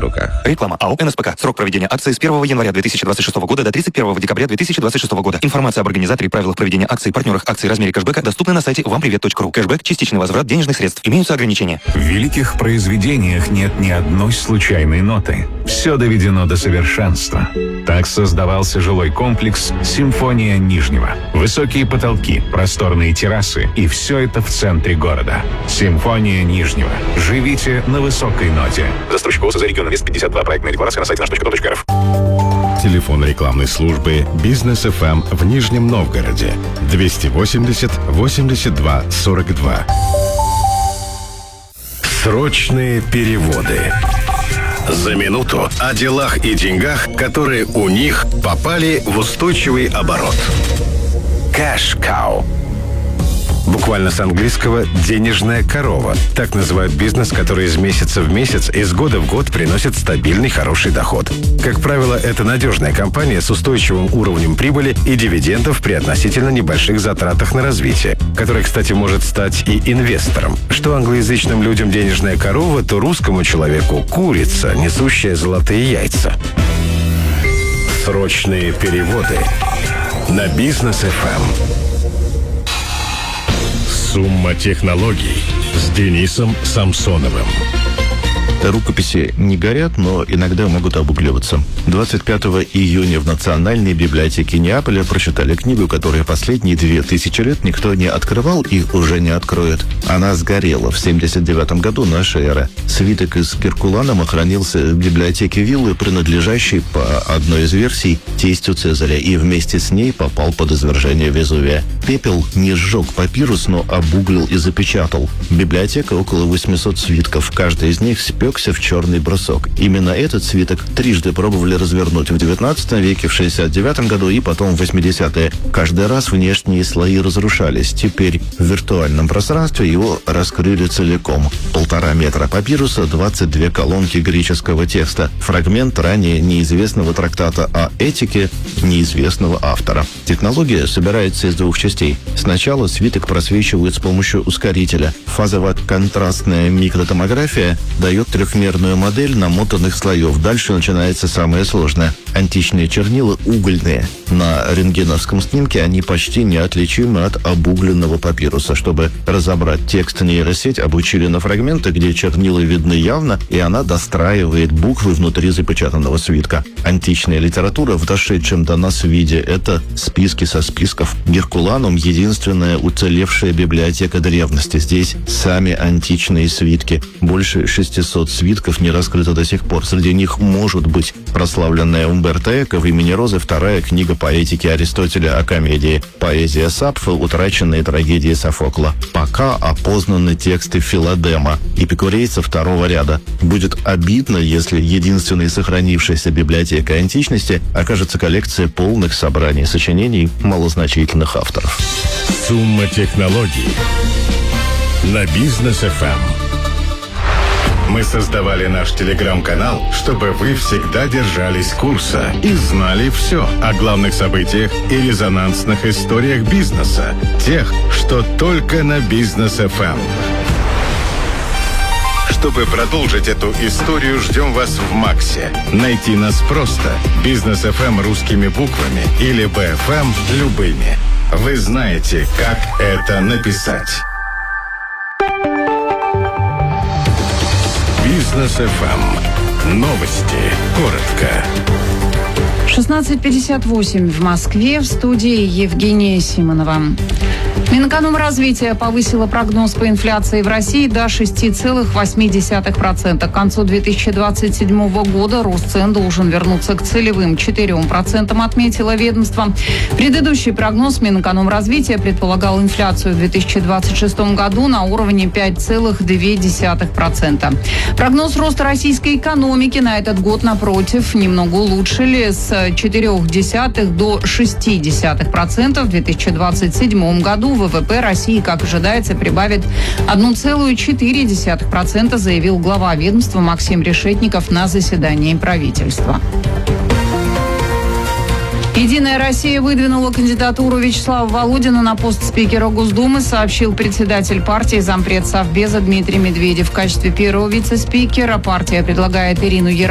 руках. Реклама. АО «НСПК». Срок проведения акции с 1 января 2026 года до 31 декабря 2026 года. Информация об организаторе и правилах проведения акций, партнерах акций, размере кэшбэка доступны на сайте вампривет.ру. Кэшбэк – частичный возврат денежных средств. Имеются ограничения. В великих произведениях нет ни одной случайной ноты. Все доведено до совершенства. Так создавался жилой комплекс «Симфония Нижнего». Высокие потолки, просторные террасы и все это в центре города. «Симфония Нижнего». Живите на высокой ноте. Застройщик ОСЗ «Регион Инвест 52». Проектная декларация на сайте наш.ком.рф. Телефон рекламной службы «Бизнес ФМ» в Нижнем Новгороде 280 82 42. Срочные переводы. За минуту о делах и деньгах, которые у них попали в устойчивый оборот. Cash Cow. Буквально с английского «денежная корова». Так называют бизнес, который из месяца в месяц, из года в год приносит стабильный хороший доход. Как правило, это надежная компания с устойчивым уровнем прибыли и дивидендов при относительно небольших затратах на развитие, которая, кстати, может стать и инвестором. Что англоязычным людям денежная корова, то русскому человеку курица, несущая золотые яйца. Срочные переводы на Бизнес ФМ. Сумма технологий с Денисом Самсоновым. Рукописи не горят, но иногда могут обугливаться. 25 июня в Национальной библиотеке Неаполя прочитали книгу, которую последние 2000 лет никто не открывал и уже не откроет. Она сгорела в 79 году нашей эры. Свиток из Геркуланума хранился в библиотеке виллы, принадлежащей, по одной из версий, тестю Цезаря, и вместе с ней попал под извержение Везувия. Пепел не сжег папирус, но обуглил и запечатал. Библиотека около 800 свитков. Каждый из них спекся в черный брусок. Именно этот свиток трижды пробовали развернуть в 19 веке, в 69 году и потом в 80-е. Каждый раз внешние слои разрушались. Теперь в виртуальном пространстве его раскрыли целиком. 1,5 метра папируса, 22 колонки греческого текста. Фрагмент ранее неизвестного трактата о этике неизвестного автора. Технология собирается из двух частей. Сначала свиток просвечивают с помощью ускорителя. Фазово-контрастная микротомография дает трехмерную модель намотанных слоев. Дальше начинается самое сложное. Античные чернила угольные. На рентгеновском снимке они почти неотличимы от обугленного папируса. Чтобы разобрать текст, нейросеть обучили на фрагменты, где чернила видны явно, и она достраивает буквы внутри запечатанного свитка. Античная литература в дошедшем до нас виде — это списки со списков. Геркуланум — единственная уцелевшая библиотека древности. Здесь сами античные свитки. Больше 600 свитков не раскрыто до сих пор. Среди них может быть прославленная Умберто Эко в имени Розы, вторая книга по этике Аристотеля о комедии, поэзия Сапфо, утраченные трагедии Софокла. Пока опознаны тексты Филадема, эпикурейца второго ряда. Будет обидно, если единственной сохранившейся библиотекой античности окажется коллекция полных собраний сочинений малозначительных авторов. Сумма технологий на Бизнес ФМ. Мы создавали наш телеграм-канал, чтобы вы всегда держались курса и знали все о главных событиях и резонансных историях бизнеса. Тех, что только на Бизнес ФМ. Чтобы продолжить эту историю, ждем вас в Максе. Найти нас просто. Бизнес ФМ русскими буквами или БФМ любыми. Вы знаете, как это написать. Бизнес ФМ. Новости. Коротко. 16:58 в Москве. В студии Евгения Симонова. Минэкономразвитие повысило прогноз по инфляции в России до 6,8%. К концу 2027 года рост цен должен вернуться к целевым 4%, отметило ведомство. Предыдущий прогноз Минэкономразвития предполагал инфляцию в 2026 году на уровне 5,2%. Прогноз роста российской экономики на этот год, напротив, немного улучшили с 0,4 до 0,6%. В 2027 году ВВП России, как ожидается, прибавит 1,4%, заявил глава ведомства Максим Решетников на заседании правительства. «Единая Россия» выдвинула кандидатуру Вячеслава Володина на пост спикера Госдумы, сообщил председатель партии, зампред Совбеза Дмитрий Медведев. В качестве первого вице-спикера партия предлагает Ирину Ярославову.